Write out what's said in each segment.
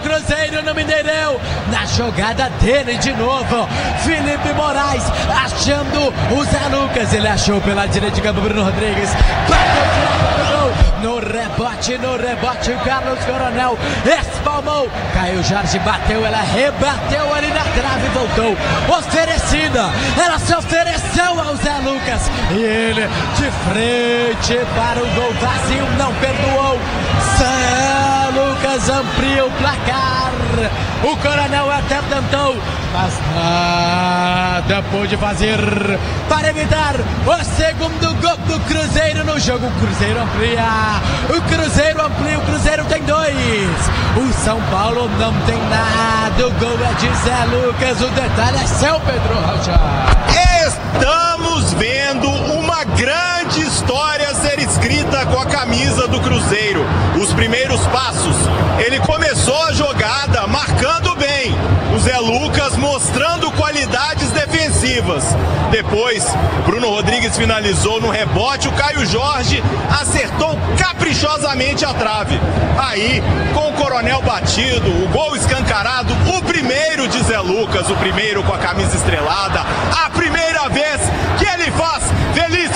Cruzeiro no Mineirão. Na jogada dele de novo, Felipe Moraes achando o Zé Lucas. Ele achou pela direita de campo, Bruno Rodrigues. Bateu no rebote, o Carlos Coronel espalmou. Caio Jorge bateu, ela rebateu ali na trave e voltou. Oferecida, ela se ofereceu ao Zé Lucas. E ele de frente para o gol vazio, não perdoou. Zé Lucas amplia o placar. O Coronel até tentou, mas nada pôde fazer para evitar o segundo gol do Cruzeiro no jogo. O Cruzeiro amplia, o Cruzeiro tem 2. O São Paulo não tem nada. O gol é de Zé Lucas. O detalhe é seu, Pedro Rocha. Estamos vendo uma grande história ser escrita com a camisa do Cruzeiro. Os primeiros passos, ele começou a jogada marcando bem. O Zé Lucas mostrando qualidades defensivas. Depois, Bruno Rodrigues finalizou no rebote. O Caio Jorge acertou caprichosamente a trave. Aí, com o Coronel batido, o gol escancarado, o primeiro de Zé Lucas, o primeiro com a camisa estrelada, a primeira vez que ele faz feliz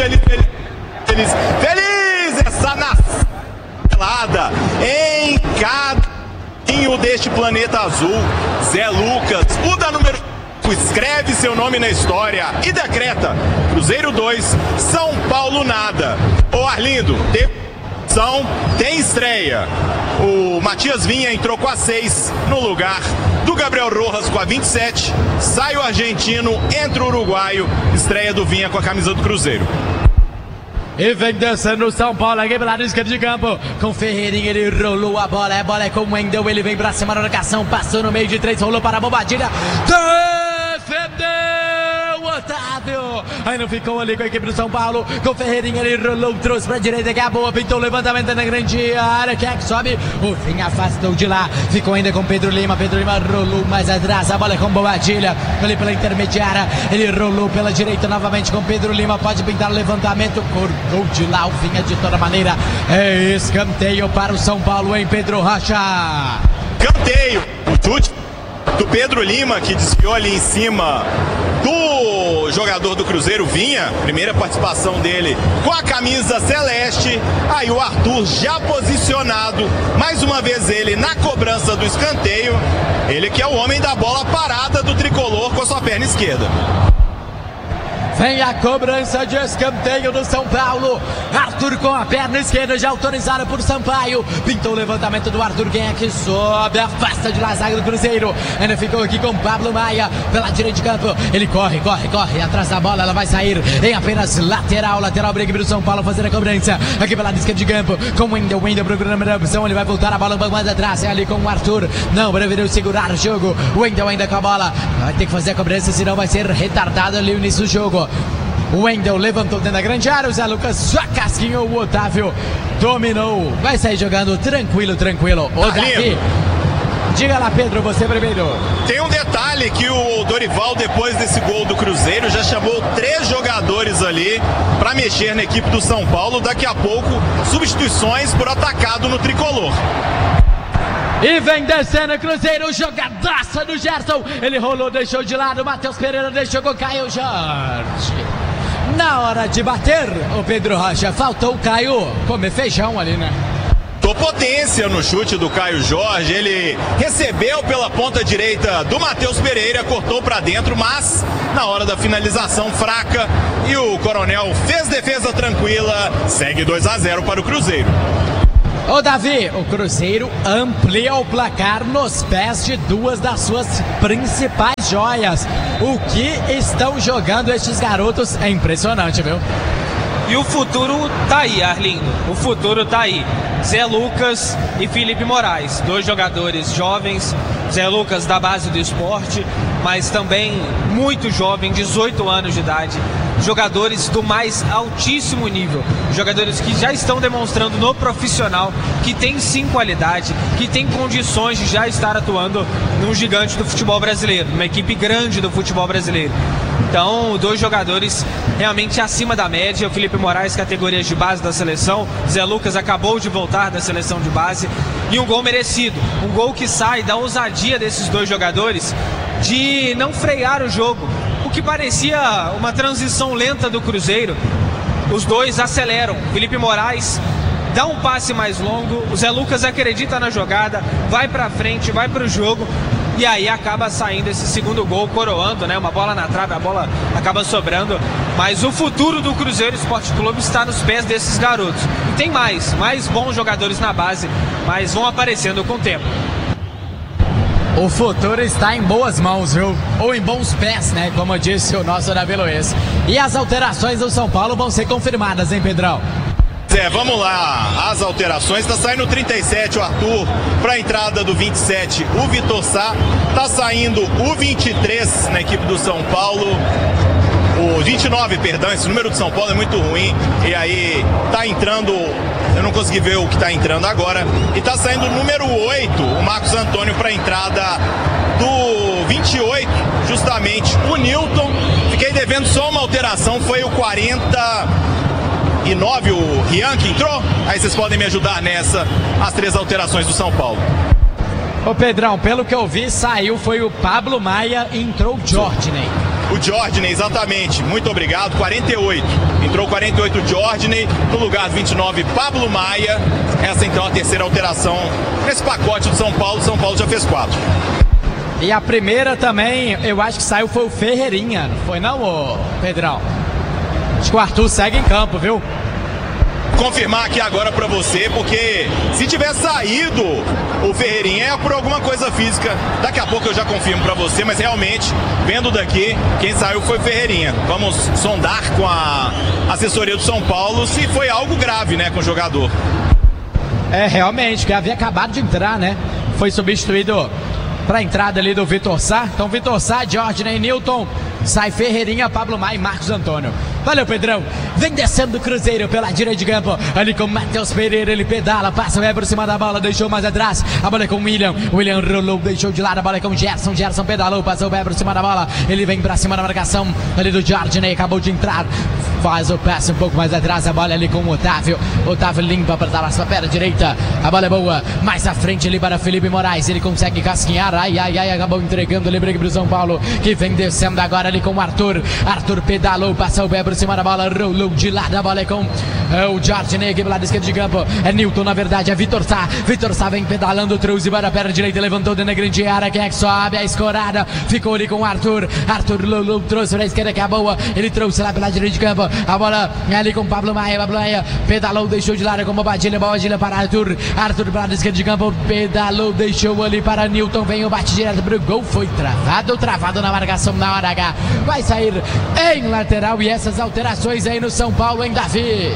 essa nacelada em cada deste planeta azul. Zé Lucas, o da número 5, escreve seu nome na história e decreta: Cruzeiro 2, São Paulo nada. Ô Arlindo, tem estreia. O Matias Vinha entrou com a 6 no lugar do Gabriel Rojas com a 27. Sai o argentino, entra o uruguaio. Estreia do Vinha com a camisa do Cruzeiro. E vem dançando o São Paulo aqui pela lado esquerdo de campo. Com Ferreirinha, ele rolou a bola é com o Wendel. Ele vem pra cima da marcação, passou no meio de 3, rolou para a Bobadilha. Defendeu Otávio. Aí não ficou ali com a equipe do São Paulo. Com Ferreirinha, ele rolou, trouxe pra direita, que é a boa, pintou o levantamento na grande área. Quem é que sobe? O Vinha afastou de lá. Ficou ainda com Pedro Lima. Pedro Lima rolou mais atrás. A bola é com Bobadilha. Ali pela intermediária. Ele rolou pela direita novamente com Pedro Lima. Pode pintar o levantamento. Cortou de lá o Vinha de toda maneira. É escanteio para o São Paulo, hein, Pedro Rocha? Escanteio. O chute do Pedro Lima, que desviou ali em cima do jogador do Cruzeiro, Vinha. Primeira participação dele com a camisa celeste. Aí o Arthur já posicionado, mais uma vez ele na cobrança do escanteio. Ele que é o homem da bola parada do tricolor com a sua perna esquerda. Vem a cobrança de escanteio do São Paulo. Arthur com a perna esquerda, já autorizada por Sampaio. Pintou o levantamento do Arthur. Quem é que sobe? Afasta de lá a zaga do Cruzeiro. Ainda ficou aqui com Pablo Maia pela direita de campo. Ele corre atrás da bola. Ela vai sair em apenas lateral para do São Paulo fazer a cobrança. Aqui pela esquerda de campo com o Wendel procurando a opção. Ele vai voltar a bola um pouco mais atrás. É ali com o Arthur. Não, preferiu segurar o jogo. O Wendel ainda com a bola. Vai ter que fazer a cobrança, senão vai ser retardado ali o início do jogo. O Wendel levantou dentro da grande área, o Zé Lucas só casquinhou, o Otávio dominou. Vai sair jogando tranquilo. O Davi, diga lá, Pedro, você primeiro. Tem um detalhe que o Dorival, depois desse gol do Cruzeiro, já chamou 3 jogadores ali para mexer na equipe do São Paulo. Daqui a pouco, substituições por atacado no tricolor. E vem descendo o Cruzeiro, jogadaça do Gerson. Ele rolou, deixou de lado, Matheus Pereira deixou com o Caio Jorge. Na hora de bater, o Pedro Rocha, faltou o Caio comer feijão ali, né? Tô potência no chute do Caio Jorge. Ele recebeu pela ponta direita do Matheus Pereira, cortou para dentro, mas na hora da finalização fraca. E o Coronel fez defesa tranquila. Segue 2-0 para o Cruzeiro. Ô Davi, o Cruzeiro amplia o placar nos pés de 2 das suas principais joias. O que estão jogando estes garotos é impressionante, viu? E o futuro tá aí, Arlindo. O futuro tá aí. Zé Lucas e Felipe Moraes, 2 jogadores jovens. Zé Lucas da base do esporte, mas também muito jovem, 18 anos de idade. jogadores do mais altíssimo nível, jogadores que já estão demonstrando no profissional que tem sim qualidade, que tem condições de já estar atuando num gigante do futebol brasileiro, numa equipe grande do futebol brasileiro. Então, 2 jogadores realmente acima da média. O Felipe Moraes, categorias de base da seleção. Zé Lucas acabou de voltar da seleção de base. E um gol merecido. Um gol que sai da ousadia desses 2 jogadores de não frear o jogo. O que parecia uma transição lenta do Cruzeiro, os 2 aceleram. Felipe Moraes dá um passe mais longo. O Zé Lucas acredita na jogada, vai pra frente, vai pro jogo. E aí acaba saindo esse segundo gol, coroando, né? Uma bola na trave, a bola acaba sobrando. Mas o futuro do Cruzeiro Esporte Clube está nos pés desses garotos. E tem mais bons jogadores na base, mas vão aparecendo com o tempo. O futuro está em boas mãos, viu? Ou em bons pés, né? Como disse o nosso Davi Luiz. E as alterações do São Paulo vão ser confirmadas, hein, Pedrão? Vamos lá, as alterações. Tá saindo o 37, o Arthur, para a entrada do 27, o Vitor Sá. Tá saindo o 23 na equipe do São Paulo. O 29, perdão, esse número do São Paulo é muito ruim. E aí tá entrando, eu não consegui ver o que tá entrando agora. E tá saindo o número 8, o Marcos Antônio, para a entrada do 28, justamente o Newton. Fiquei devendo só uma alteração, foi o 49, o Rian, que entrou. Aí vocês podem me ajudar nessa, as 3 alterações do São Paulo. Ô Pedrão, pelo que eu vi, saiu foi o Pablo Maia e entrou o Jordney. O Jordney, exatamente, muito obrigado. 48, entrou 48 o Jordney, no lugar do 29 Pablo Maia. Essa então é a 3ª alteração nesse pacote do São Paulo. São Paulo já fez 4. E a primeira também, eu acho que saiu foi o Ferreirinha, não foi não, ô Pedrão? Acho que o Arthur segue em campo, viu? Confirmar aqui agora pra você, porque se tiver saído o Ferreirinha é por alguma coisa física. Daqui a pouco eu já confirmo pra você, mas realmente, vendo daqui, quem saiu foi o Ferreirinha. Vamos sondar com a assessoria do São Paulo se foi algo grave, né, com o jogador. É, realmente, que havia acabado de entrar, né? Foi substituído para a entrada ali do Vitor Sá. Então, Vitor Sá, Jordney, Newton, sai Ferreirinha, Pablo Maia e Marcos Antônio. Valeu, Pedrão. Vem descendo o Cruzeiro pela direita de campo. Ali com o Matheus Pereira, ele pedala, passa o por cima da bola, deixou mais atrás. A bola é com o William. William rolou, deixou de lado. A bola é com o Gerson. Gerson pedalou, passou o por cima da bola. Ele vem pra cima da marcação ali do Jordney, acabou de entrar. Faz o passe um pouco mais atrás. A bola ali com o Otávio. Otávio limpa para dar a perna direita. A bola é boa. Mais à frente ali para Felipe Moraes. Ele consegue casquinhar. Ai, ai, ai. Acabou entregando o livre pro São Paulo, que vem descendo agora ali com o Arthur. Arthur pedalou, passou o pé por cima da bola, rolou de lado. A bola é com o Jordney aqui pelo lado esquerdo de campo. É Newton, na verdade, é Vitor Sá. Vitor Sá vem pedalando, trouxe para a perna direita, levantou dentro da grande área. Quem é que sobe? A escorada ficou ali com o Arthur. Arthur rolou, trouxe para a esquerda, que é a boa. Ele trouxe lá pela direita de campo. A bola é ali com o Pablo Maia. Pablo Maia pedalou, deixou de lado com o Badilha. Badilha para Arthur. Arthur para a esquerda de campo, pedalou, deixou ali para Newton. Vem o bate direto pro gol. Foi travado na marcação na hora H. Vai sair em lateral. E essas alterações aí no São Paulo, hein, Davi?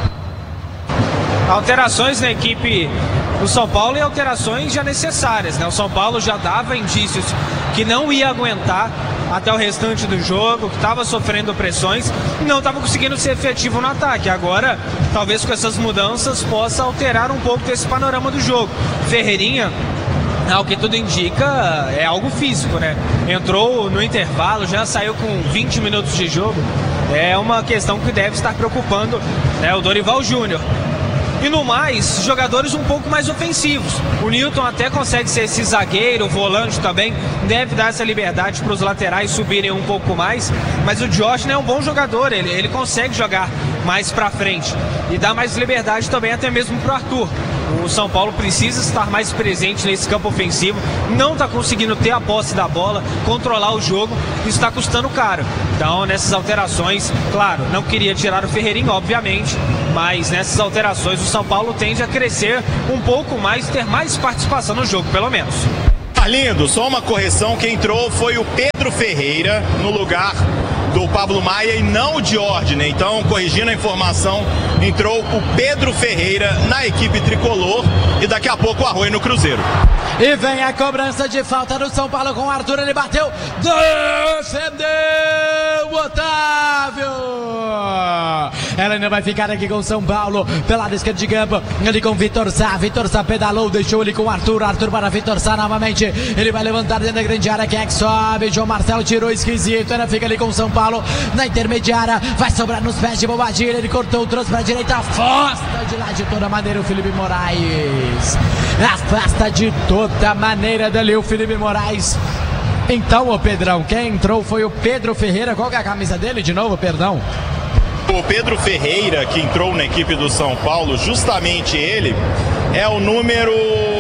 Alterações na equipe do São Paulo e alterações já necessárias, né? O São Paulo já dava indícios que não ia aguentar até o restante do jogo, que estava sofrendo pressões e não estava conseguindo ser efetivo no ataque. Agora, talvez com essas mudanças possa alterar um pouco desse panorama do jogo. Ferreirinha, ao que tudo indica, é algo físico, né? Entrou no intervalo, já saiu com 20 minutos de jogo. É uma questão que deve estar preocupando, né, o Dorival Júnior. E no mais, jogadores um pouco mais ofensivos. O Newton até consegue ser esse zagueiro, o volante também, deve dar essa liberdade para os laterais subirem um pouco mais. Mas o Jordney é um bom jogador, ele consegue jogar mais para frente e dá mais liberdade também até mesmo para o Arthur. O São Paulo precisa estar mais presente nesse campo ofensivo, não está conseguindo ter a posse da bola, controlar o jogo, isso está custando caro. Então, nessas alterações, claro, não queria tirar o Ferreirinha, obviamente, mas nessas alterações o São Paulo tende a crescer um pouco mais, ter mais participação no jogo, pelo menos. Lindo, só uma correção, quem entrou foi o Pedro Ferreira no lugar do Pablo Maia e não o Jordney. Então, corrigindo a informação, entrou o Pedro Ferreira na equipe tricolor e daqui a pouco o Arroio no Cruzeiro. E vem a cobrança de falta do São Paulo com o Arthur, ele bateu, defendeu, Otávio! Ela ainda vai ficar aqui com o São Paulo, pela lado esquerdo de campo, ali com Vitor Sá pedalou, deixou ele com o Arthur para Vitor Sá novamente, ele vai levantar dentro da grande área, quem é que sobe? João Marcelo tirou esquisito, ainda fica ali com o São Paulo, na intermediária, vai sobrar nos pés de Bobadilha, ele cortou, trouxe pra direita, afasta de lá de toda maneira o Felipe Moraes, afasta de toda maneira dali o Felipe Moraes. Então, ô Pedrão, quem entrou foi o Pedro Ferreira. Qual que é a camisa dele de novo, perdão? O Pedro Ferreira, que entrou na equipe do São Paulo, justamente ele é o número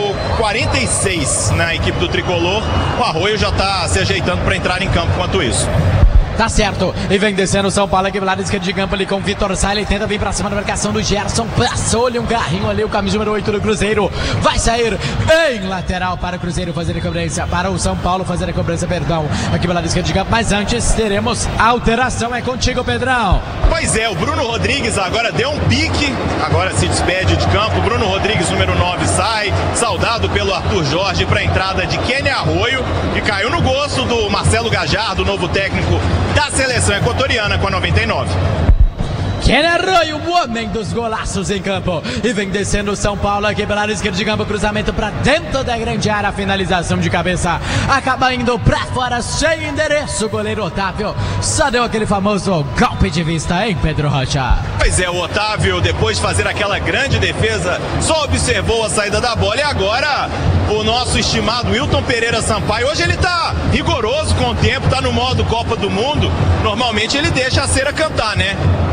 46 na equipe do Tricolor. O Arroio já está se ajeitando para entrar em campo enquanto isso. Tá certo, e vem descendo o São Paulo aqui do lado esquerdo de campo ali com o Vitor Sá, ele tenta vir pra cima da marcação do Gerson, passou-lhe um carrinho ali, o camisa número 8 do Cruzeiro, vai sair em lateral para o Cruzeiro fazer a cobrança, para o São Paulo fazer a cobrança, perdão, aqui do lado esquerdo de campo, mas antes teremos alteração, é contigo, Pedrão. Pois é, o Bruno Rodrigues agora deu um pique, agora se despede de campo, Bruno Rodrigues, número 9, sai, saudado pelo Arthur Jorge para a entrada de Kenny Arroio, que caiu no gosto do Marcelo Gajardo, novo técnico da seleção equatoriana com a 99. Kenny Arroio, o homem dos golaços em campo. E vem descendo o São Paulo aqui pela área esquerda de campo. Cruzamento para dentro da grande área. Finalização de cabeça. Acaba indo para fora sem endereço. O goleiro Otávio só deu aquele famoso golpe de vista, hein, Pedro Rocha? Pois é, o Otávio, depois de fazer aquela grande defesa, só observou a saída da bola. E agora, o nosso estimado Wilton Pereira Sampaio, hoje ele tá rigoroso com o tempo, tá no modo Copa do Mundo. Normalmente ele deixa a cera cantar, né?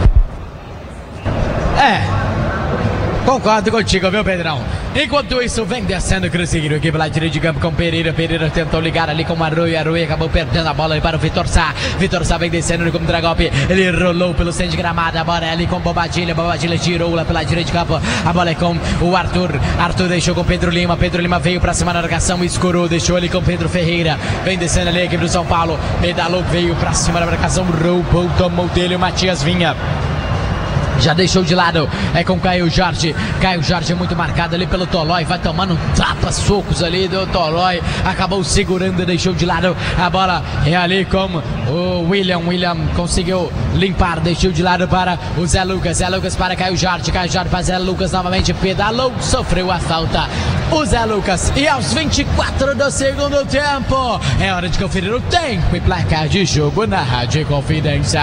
Concordo contigo, viu, Pedrão? Enquanto isso, vem descendo o Cruzeiro aqui pela direita de campo com Pereira. Pereira tentou ligar ali com o Arroio. Arroio acabou perdendo a bola ali para o Vitor Sá. Vitor Sá vem descendo com o Dragop. Ele rolou pelo centro de gramado. A bola é ali com Bobadilha. Bobadilha tirou lá pela direita de campo. A bola é com o Arthur. Arthur deixou com Pedro Lima. Pedro Lima veio para cima na marcação. Escurou, deixou ali com Pedro Ferreira. Vem descendo ali a equipe do São Paulo. Pedalou, veio para cima da marcação. Roubou, tomou dele o Matias Vinha. Já deixou de lado, é com Caio Jorge. Caio Jorge é muito marcado ali pelo Tolói. Vai tomando tapas, socos ali do Tolói. Acabou segurando, deixou de lado. A bola é ali com o William. William conseguiu limpar, deixou de lado para o Zé Lucas. Zé Lucas para Caio Jorge. Caio Jorge para Zé Lucas novamente. Pedalou, sofreu a falta o Zé Lucas. E aos 24 do segundo tempo, é hora de conferir o tempo e placar de jogo na Rádio Confidência.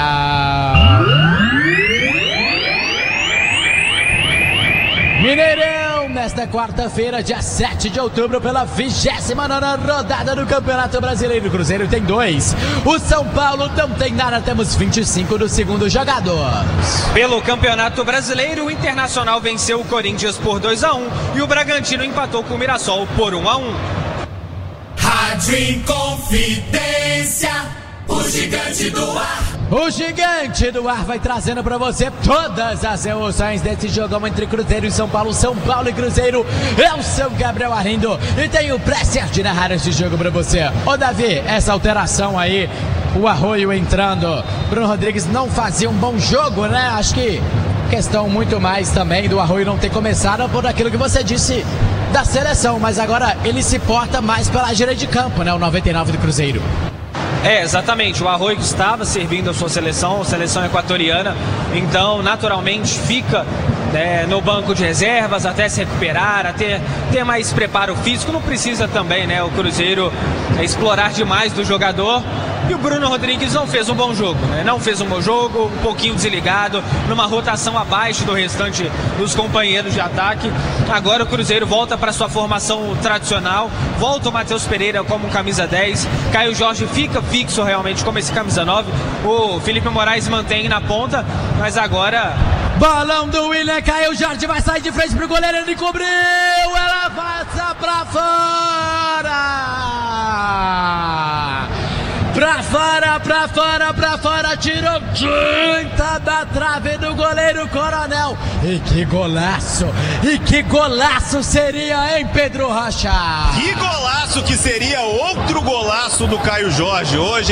Mineirão, nesta quarta-feira, dia 7 de outubro, pela 29ª rodada do Campeonato Brasileiro. O Cruzeiro tem 2, o São Paulo não tem nada, temos 25 do segundo jogador. Pelo Campeonato Brasileiro, o Internacional venceu o Corinthians por 2-1 e o Bragantino empatou com o Mirassol por 1-1. Rádio Inconfidência, o gigante do ar. O gigante do ar vai trazendo pra você todas as emoções desse jogão entre Cruzeiro e São Paulo. São Paulo e Cruzeiro. Eu sou Gabriel Arindo e tenho o prazer de narrar esse jogo pra você. Ô Davi, essa alteração aí, o Arroio entrando, Bruno Rodrigues não fazia um bom jogo, né? Acho que questão muito mais também do Arroio não ter começado por aquilo que você disse da seleção, mas agora ele se porta mais pela direita de campo, né? O 99 do Cruzeiro. Exatamente, o Arroio que estava servindo a sua seleção equatoriana, então naturalmente fica no banco de reservas até se recuperar, até ter mais preparo físico. Não precisa também, né, o Cruzeiro explorar demais do jogador. E o Bruno Rodrigues não fez um bom jogo, né? Não fez um bom jogo, um pouquinho desligado, numa rotação abaixo do restante dos companheiros de ataque. Agora o Cruzeiro volta para sua formação tradicional, volta o Matheus Pereira como camisa 10, Caio Jorge fica fixo realmente como esse camisa 9, o Felipe Moraes mantém na ponta, mas agora... Balão do William, Caio Jorge vai sair de frente pro goleiro, ele cobriu, ela passa pra fora! Pra fora, tirou tinta da trave do goleiro Coronel. E que golaço seria, hein, Pedro Rocha? Que golaço que seria, outro golaço do Caio Jorge hoje.